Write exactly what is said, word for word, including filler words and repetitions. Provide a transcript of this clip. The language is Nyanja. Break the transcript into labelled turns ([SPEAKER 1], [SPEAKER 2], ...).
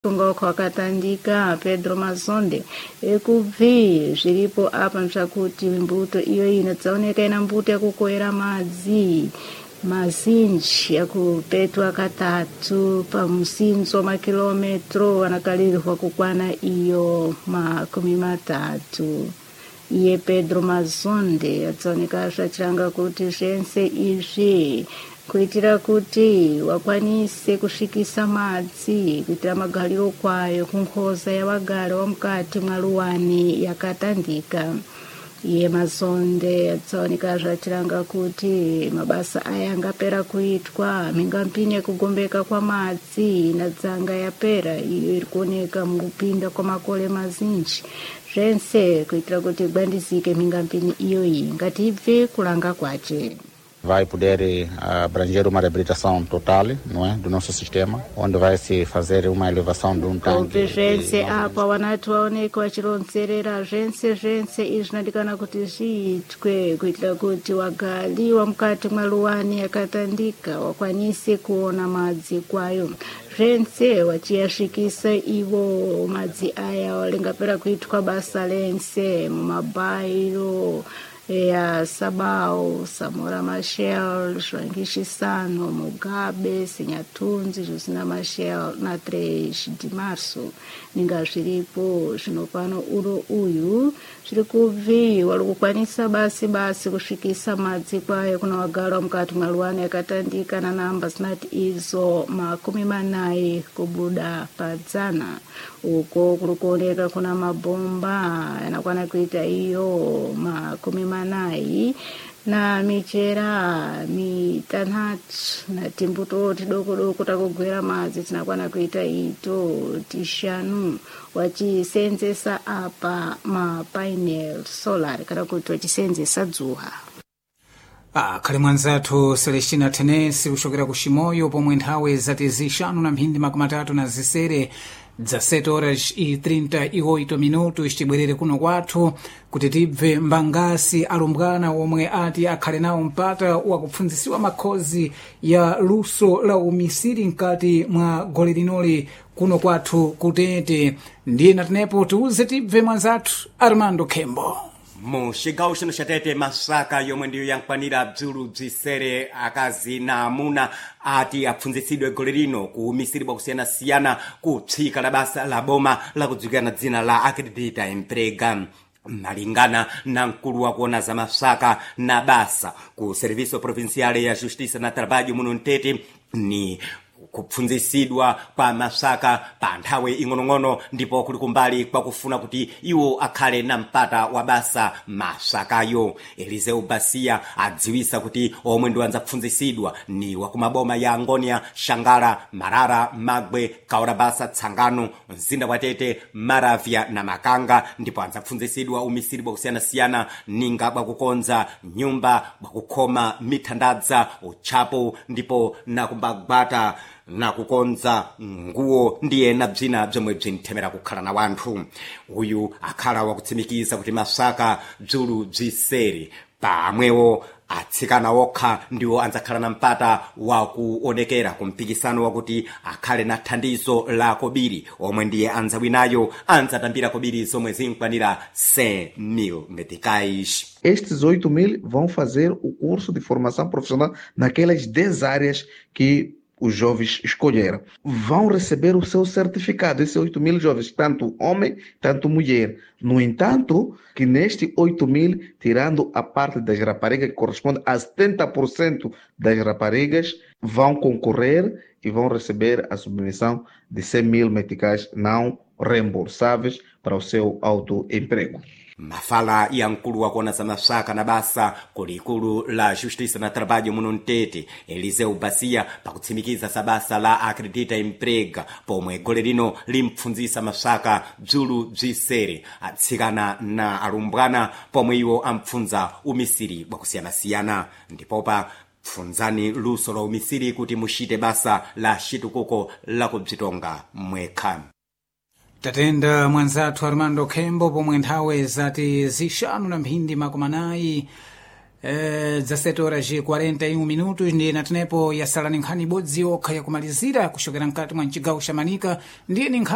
[SPEAKER 1] ngoko akatandika Pedro Mazonde ekubvi zviripo apa nzvakuti mbuto iyo inatsaoneka ina mbuto yakukoera madzi mazinji yakupetwa katatu pamusinzo makilometro anakalirwa kukwana iyo makumi matatu. Iye Pedro Mazonde atsaoneka zvachiranga kuti zvense izvi kuitira kuti wakwanise kusvikisa madzi kuitira magariro kwayo kunkhoza yavagari vamukati mwaluwani yakatandika. Iye Mazonde atsaoneka zvachiranga kuti mabasa aya angapera kuitwa mingampini yekugombeka kwa madzi nadzanga yapera iyo iri kuoneka mukupinda kwamakore mazinji zvense kuitira kuti gwandizike mingampini iyoyi ngatibve kulanga kwache.
[SPEAKER 2] Vai poder uh, abranger uma reabilitação total, não é, do nosso sistema, onde vai se fazer uma elevação de um tanque.
[SPEAKER 1] Zvense apa vanati vaoneka vachironzerera zvense zvense izvi zvinodikana kuti zviitwe kuitira kuti wagali wamukati mwaluwani yakatandika wakwanise kuona madzi kwayo zvense wachiyasvikisa ivo madzi aya walingapera kuitwa basa lense mumabairo ya Sabao, Samora Machel, Shwangishisano, Mugabe, Sinyatunzi, Jusina Machel, na três de março. Ninga zviripo zvinopano uro uyu zviri kubvi walukukwanisa basi basi kusvikisa madzi kwayo kuna wagara mukati mwaluwani yakatandika na namba zinati izo makumi manayi kubuda padzana. Uko kuri kuoneka kuna mabomba yanakwana kuita iyo makumi manayi na michera mitanhatu na timbuto tidoko doko takugwera madzi tinakwana kuita ito tishanu wachisenzesa apa mapainel solar kana kuti wachisenzesa dzuwa.
[SPEAKER 3] Ah, kale mwanzathu Celestina Tenesi kushokera ku Shimoyo pomwe nthawi zati zixanu na mphindi makumi atatu na zisere dezessete horas e trinta e oito minutos tibwerere kuno kwathu kuti tibve mbangasi alumbwana omwe ati akhale nawo mpata wakupfunzisiwa makhozi ya luso la umisiri mkati mwa gole linoli kuno kwathu kutete. ndiye natenepo tiuze tibve mwanzathu Armando Khembo.
[SPEAKER 4] Mu xigawo xino xa tete masaka yomwe ndiyo yankwanira bzulu bzisere akazi na amuna ati apfunzitsidwe gole lino kuumisiri kusiyana-siyana kutsika la basa la boma la kudzukira dzina la Acredita Emprega. Malingana na mkulu wa kuona za masaka na basa ku Serviço Provinciale ya Justiça na Trabalho muno Mtete ni kupfunzisidwa kwa masaka pa nthawi ing'onong'ono ndipo kuli kumbali kwa kufuna kuti iwo akhale na mpata wa basa masakayo. Eliseu Basia adziwisa kuti omwe ndi anza kupfunzisidwa ni wakumaboma ya Angonia, Shangara, Marara, Magwe, Kaurabasa, Tsangano, mzinda wa Tete, Maravya na Makanga ndipo anza kupfunzisidwa umisiri kusiyana-siyana ninga bakukonza nyumba bakukoma mithandadza uchapo ndipo na kumbagwata na kukonza nguo ndiye na bzina bzomwe bzinthemera kukhala na wanthu. Uyu akhala wakutsimikiza kuti masaka bzulu bziseri pamwewo atsikana okha ndiwo anzakhala na mpata wakuonekera kumpikisano wakuti akhale na thandizo la kobiri omwe ndiye anzawinayo anzatambira kobiri zomwe zinkwanira cem mil meticais.
[SPEAKER 5] Estes oito mil vão fazer o curso de formação profissional naquelas dez áreas que os jovens escolheram. Vão receber o seu certificado, esses oito mil jovens, tanto homem, tanto mulher. No entanto, que neste oito mil, tirando a parte das raparigas, que corresponde a setenta por cento das raparigas, vão concorrer e vão receber a submissão de cem mil meticais não reembolsáveis para o seu autoemprego.
[SPEAKER 4] Mafala ya mkulu wa kuona za masaka na basa kulikulu la Justiça na Trabalho muno Mtete Eliseu Basia pakutsimikiza sabasa la Acredita Emprega pomwe gole lino limpfunzisa masaka bzulu bzisere atsikana na alumbwana pomwe iwo ampfunza umisiri wakusiyana-siyana. Ndipopa pfunzani luso la umisiri kuti mushite basa la shitukuko la kubzitonga mwekha.
[SPEAKER 3] Tatenda mwanzathu Armando Khembo pomwe nthawi zati zixanu na mphindi makumi anayi eh, dezessete horas e quarenta e um minutos ndiye natenepo yasalani nkhani ibodzi yokha yakumalizira kushokera mkati mwa mcigawo xa Manika ndiye ni nkhani